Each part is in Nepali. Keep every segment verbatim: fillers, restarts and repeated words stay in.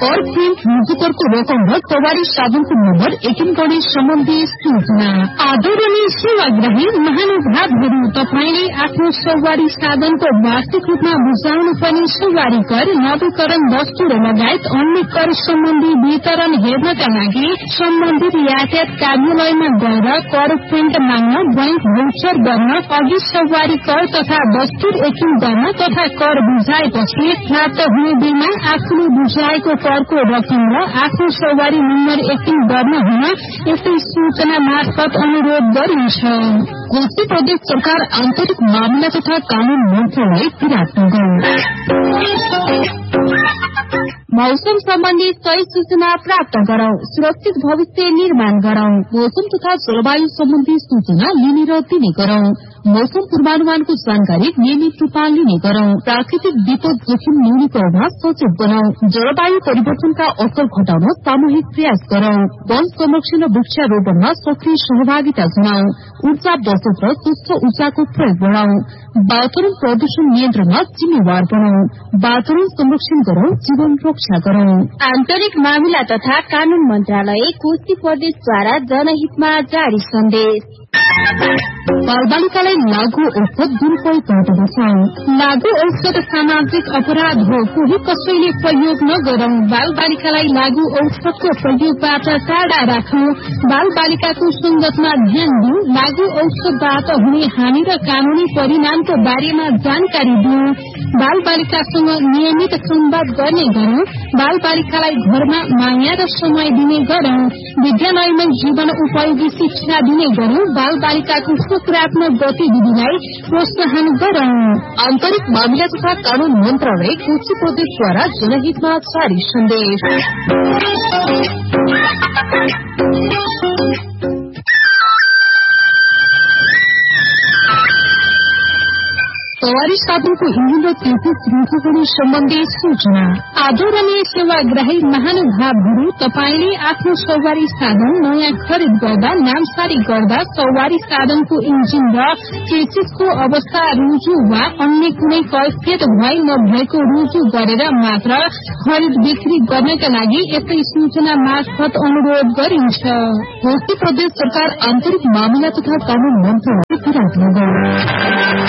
कर प्रिन्ट रुजुकरको रकम र सवारी साधनको नम्बर एकिन गर्ने सम्बन्धी सूचना। आदरणीय सेवाग्राही महानुभावहरू, तपाईले आफ्नो सवारी साधनको वार्षिक रूपमा बुझाउनु पर्ने सवारी कर, नवीकरण वस्तु र लगायत अन्य कर सम्बन्धी वितरण हेर्नका लागि सम्बन्धित यातायात कार्यालयमा गएर कर प्रिन्ट माग्न, बैंक भौचर गर्न, अघि सवारी कर तथा दस्तुर एकिन गर्न तथा कर बुझाएपछि प्राप्त हुने बिलमा आफूले बुझाएको करको रकम र आफ्नो सवारी नम्बर एकिन गर्न हुन यस्तै सूचना मार्फत अनुरोध गरिन्छ। कोशी प्रदेश सरकार आन्तरिक मामिला तथा कानून मन्त्रालय विराटनगर। मौसम सम्बन्धी सही सूचना प्राप्त गरौं, सुरक्षित भविष्य निर्माण गरौं। मौसम तथा जलवायु सम्बन्धी सूचना लिने र दिने गरौं। मौसम पूर्वानुमानको जानकारी नियमित रूपमा लिने गरौं। प्राकृतिक विपद जोखिम न्यूनीकरणमा सचेत बनाऊ। जलवायु परिवर्तनका असर घटाउन सामूहिक प्रयास गरौं। वन संरक्षण र वृक्षारोपणमा सक्रिय सहभागिता जनाऊ। ऊर्जा बचत र स्वच्छ ऊर्जाको प्रयोग बढ़ाऊ। वातावरण प्रदूषण नियन्त्रणमा जिम्मेवार बनाऊ। वातावरण संरक्षण गरौं, जीवन रक्षा गरौं। आन्तरिक मामिला तथा कानून मन्त्रालय कोशी प्रदेशद्वारा जनहितमा जारी सन्देश। बालबालिकालाई लागू औषध दुरूपयोग गर्दछ। लागू औषध सामाजिक अपराध हो, कोही कसैले प्रयोग नगरौं। बाल बालिकालाई लागू औषधको प्रयोगबाट टाढा राखौं। बाल बालिकाको संगतमा ध्यान दिऊ। लागू औषधबाट हुने हानि र कानूनी परिणामको बारेमा जानकारी दिऊ। बाल बालिकासँग नियमित संवाद गर्ने गरौं। बाल बालिकालाई घरमा माया र समय दिने गरौं। विद्यालयमा जीवन उपयोगी शिक्षा दिने गरौं। बाल बालिकाको सकारात्मक गतिविधिलाई प्रोत्साहन गरौं। आन्तरिक मामिला तथा कानून मन्त्रालय कोशी प्रदेशद्वारा जनहितमा जारी सन्देश। सवारी साधनको इन्जिन र तेत्तीस रुजुकरण सम्बन्धी सूचना। आदरणीय सेवाग्राही महानुभावहरू, तपाईले आफ्नो सवारी साधन नयाँ खरिद गर्दा, नामसारी गर्दा सवारी साधनको इन्जिन र चेसिसको अवस्था रुजु वा अन्य कुनै कैफियत भए नभएको रुजु गरेर मात्र खरिद बिक्री गर्नका लागि यस्तै सूचना मार्फत अनुरोध गरिन्छ। कोशी प्रदेश सरकार आन्तरिक मामिला तथा कानून मन्त्रालय विराटनगर।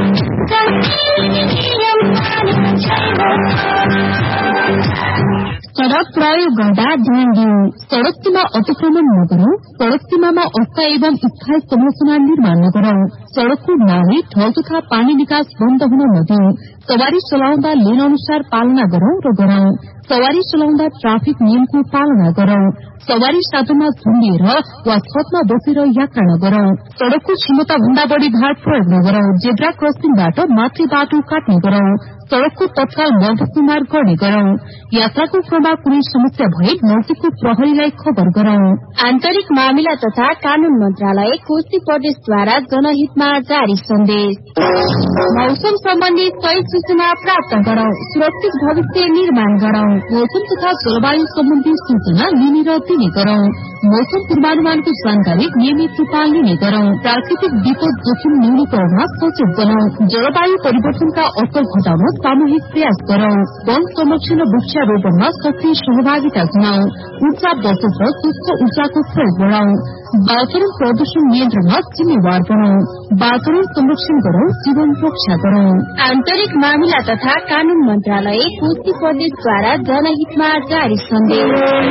सड़क प्रयोग गर्दा ध्यान दिऊ। सड़क सीमा अतिक्रमण नगरौं। सड़क सीमामा अस्थायी एवं स्थायी संरचना निर्माण नगरौं। सड़कको नाली, ढल तथा पानी निकास बन्द हुन नदिऊ। सवारी चलाउँदा लेन अनुसार पालना गरौं र गराउँ। सवारी चलाउँदा ट्राफिक नियमको पालना गरौं। सवारी साधनमा झुन्डिएर वा छतमा बसेर यात्रा नगरौं। सड़कको क्षमता भन्दा बढ़ी भार प्रयोग नगरौं। जेब्रा क्रसिङबाट माथि बाटो काट्ने गरौं। सड़कको तत्काल मर्दतमार गर्ने गरौं। यात्राको क्रममा कुनै समस्या भए नजिकको प्रहरीलाई खबर गरौं। आन्तरिक मामिला तथा कानून मन्त्रालय कोशी प्रदेशद्वारा जनहितमा जारी सन्देश। मौसम सम्बन्धी सही सूचना प्राप्त गरौं, सुरक्षित भविष्य निर्माण गरौं। मौसम तथा जलवायु सम्बन्धी सूचना लिने र दिने गरौं। मौसम पूर्वानुमानको जानकारी नियमित रूपमा लिने गरौं। प्राकृतिक विपद जोखिम न्यूनीकरणमा सचेत बनाऊ। जलवायु परिवर्तनका असर घटाउन सामूहिक प्रयास गरौं। वन संरक्षण र वृक्षारोपणमा सक्रिय सहभागिता जनाऊ। ऊर्जा बचत र स्वच्छ ऊर्जाको प्रयोग बढ़ाऊ। वातावरण प्रदूषण नियन्त्रणमा जिम्मेवार बनाऊ। वातावरण संरक्षण गरौं, जीवन रक्षा गरौं। आन्तरिक मामिला तथा कानून मन्त्रालय कोशी प्रदेशद्वारा जनहितमा जारी सन्देश।